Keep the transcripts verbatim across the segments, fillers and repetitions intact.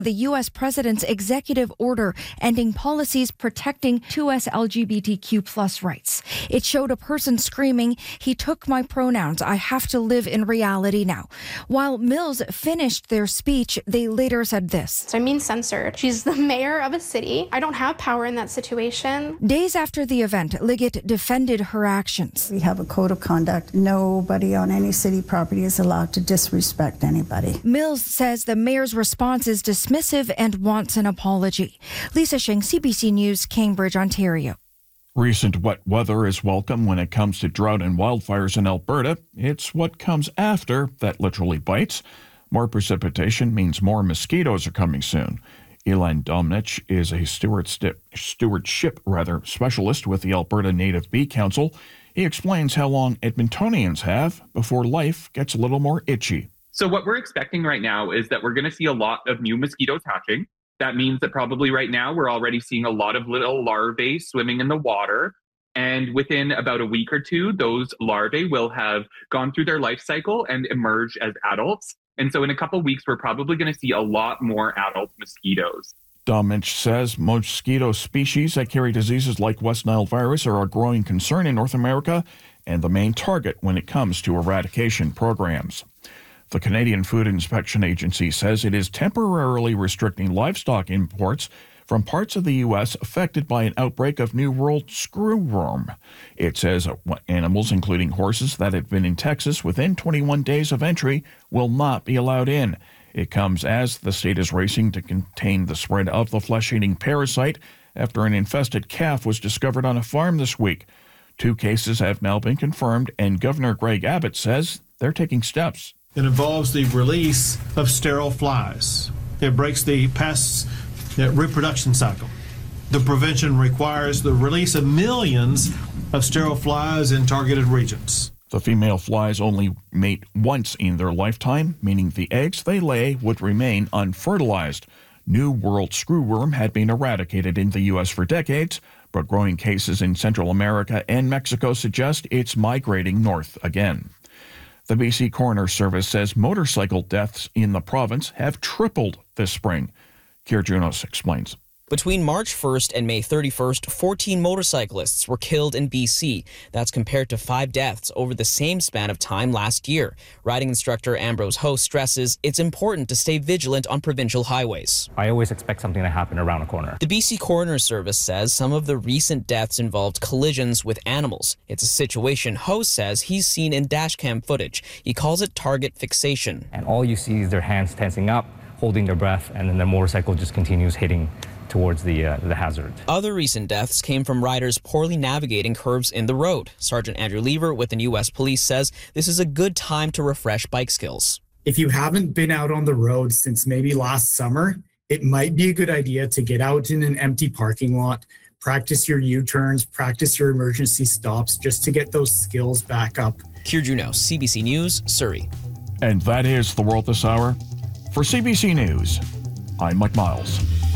the U S president's executive order ending policies protecting two S L G B T Q plus rights. It showed a person screaming, "He took my pronouns. I have to live in reality now." While Mills finished their speech, they later said this. I'm being censored. She's the mayor of a city. I don't have power in that situation. Days after the event, Liggett defended her actions. We have a code of conduct. Nobody on any city property is allowed to disrespect anybody. Mills says the mayor's response is dismissive and wants an apology. Lisa Shing, C B C News, Cambridge, Ontario. Recent wet weather is welcome when it comes to drought and wildfires in Alberta. It's what comes after that literally bites. More precipitation means more mosquitoes are coming soon. Elan Domnich is a stewardship, stewardship rather, specialist with the Alberta Native Bee Council. He explains how long Edmontonians have before life gets a little more itchy. So what we're expecting right now is that we're going to see a lot of new mosquitoes hatching. That means that probably right now we're already seeing a lot of little larvae swimming in the water. And within about a week or two, those larvae will have gone through their life cycle and emerge as adults. And so in a couple of weeks, we're probably going to see a lot more adult mosquitoes. Domnich says mosquito species that carry diseases like West Nile virus are a growing concern in North America and the main target when it comes to eradication programs. The Canadian Food Inspection Agency says it is temporarily restricting livestock imports from parts of the U S affected by an outbreak of New World screwworm. It says animals, including horses that have been in Texas within twenty-one days of entry, will not be allowed in. It comes as the state is racing to contain the spread of the flesh-eating parasite after an infested calf was discovered on a farm this week. Two cases have now been confirmed, and Governor Greg Abbott says they're taking steps. It involves the release of sterile flies. It breaks the pest's reproduction cycle. The prevention requires the release of millions of sterile flies in targeted regions. The female flies only mate once in their lifetime, meaning the eggs they lay would remain unfertilized. New World screwworm had been eradicated in the U S for decades, but growing cases in Central America and Mexico suggest it's migrating north again. The B C Coroner Service says motorcycle deaths in the province have tripled this spring. Kier Junos explains. Between March first and May thirty-first, fourteen motorcyclists were killed in B C. That's compared to five deaths over the same span of time last year. Riding instructor Ambrose Ho stresses it's important to stay vigilant on provincial highways. I always expect something to happen around a corner. The B C Coroner Service says some of the recent deaths involved collisions with animals. It's a situation Ho says he's seen in dashcam footage. He calls it target fixation. And all you see is their hands tensing up, holding their breath, and then the motorcycle just continues hitting towards the uh, the hazard. Other recent deaths came from riders poorly navigating curves in the road. Sergeant Andrew Lever with the U S Police says this is a good time to refresh bike skills. If you haven't been out on the road since maybe last summer, it might be a good idea to get out in an empty parking lot, practice your U-turns, practice your emergency stops, just to get those skills back up. Kier Junos, C B C News, Surrey. And that is the world this hour. For C B C News, I'm Mike Miles.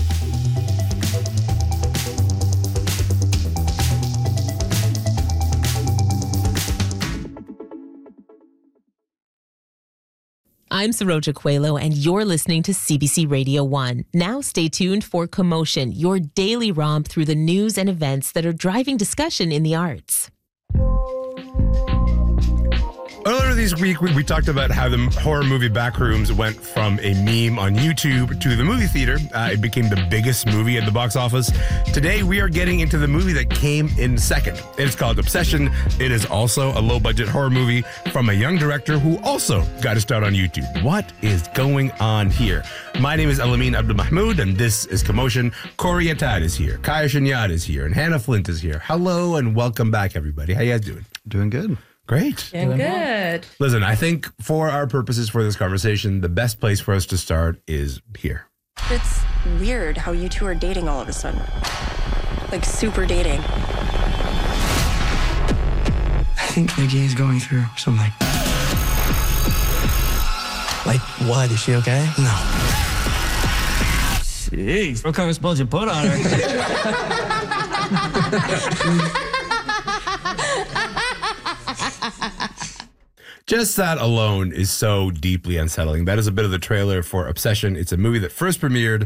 I'm Saroja Coelho, and you're listening to C B C Radio one. Now stay tuned for Commotion, your daily romp through the news and events that are driving discussion in the arts. Earlier this week, we, we talked about how the horror movie Backrooms went from a meme on YouTube to the movie theater. Uh, it became the biggest movie at the box office. Today, we are getting into the movie that came in second. It's called Obsession. It is also a low-budget horror movie from a young director who also got a start on YouTube. What is going on here? My name is Elamin Abdulmahmoud, and this is Commotion. Corey Atad is here. Kaya Shinyad is here. And Hannah Flint is here. Hello, and welcome back, everybody. How you guys doing? Doing good. Great. Doing good. Listen, I think for our purposes for this conversation, the best place for us to start is here. It's weird how you two are dating all of a sudden. Like, super dating. I think Nikki is going through something. Like what? Is she okay? No. Jeez, what kind of spells you put on her? Just that alone is so deeply unsettling. That is a bit of the trailer for Obsession. It's a movie that first premiered